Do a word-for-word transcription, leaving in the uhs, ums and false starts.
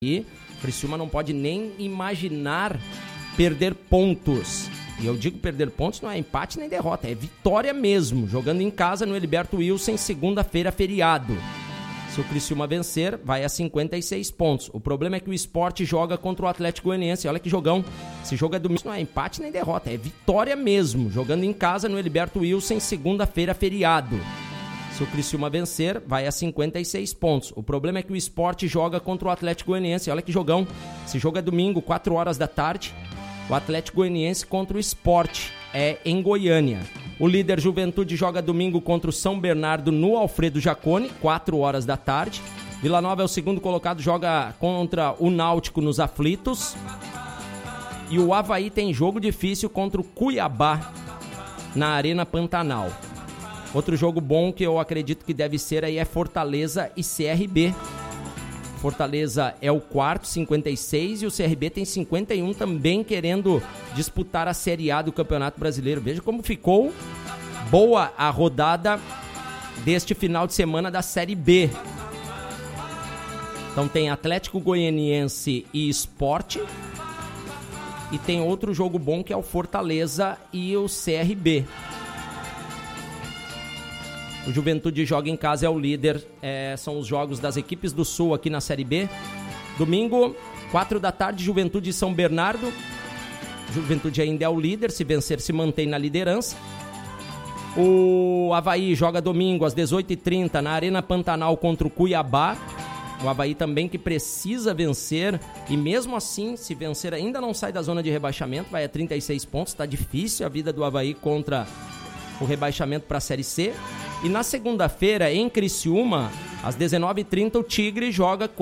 E o Criciúma não pode nem imaginar perder pontos. E eu digo perder pontos não é empate nem derrota, é vitória mesmo. Jogando em casa no Heriberto Wilson, segunda-feira, feriado. Se o Criciúma vencer, vai a cinquenta e seis pontos. O problema é que o Sport joga contra o Atlético Goianiense. Olha que jogão. Esse jogo é domingo, não é empate nem derrota, é vitória mesmo. Jogando em casa no Heriberto Wilson, segunda-feira, feriado. Se o Criciúma vencer, vai a cinquenta e seis pontos. O problema é que o Sport joga contra o Atlético Goianiense. Olha que jogão. Esse jogo é domingo, quatro horas da tarde. O Atlético Goianiense contra o Sport. É em Goiânia. O líder Juventude joga domingo contra o São Bernardo no Alfredo Jaconi, quatro horas da tarde. Vila Nova é o segundo colocado, joga contra o Náutico nos Aflitos. E o Avaí tem jogo difícil contra o Cuiabá na Arena Pantanal. Outro jogo bom que eu acredito que deve ser aí é Fortaleza e C R B. Fortaleza é o quarto, cinquenta e seis, e o C R B tem cinquenta e um, também querendo disputar a Série A do Campeonato Brasileiro. Veja como ficou boa a rodada deste final de semana da Série B. Então tem Atlético Goianiense e Sport. E tem outro jogo bom que é o Fortaleza e o C R B. O Juventude joga em casa, é o líder, é, são os jogos das equipes do Sul aqui na Série B. Domingo, quatro da tarde, Juventude e São Bernardo. Juventude ainda é o líder, se vencer se mantém na liderança. O Avaí joga domingo às dezoito e trinta na Arena Pantanal contra o Cuiabá. O Avaí também que precisa vencer, e mesmo assim, se vencer ainda não sai da zona de rebaixamento, vai a trinta e seis pontos, está difícil a vida do Avaí contra o rebaixamento para a Série C. E na segunda-feira, em Criciúma, às dezenove e trinta, o Tigre joga com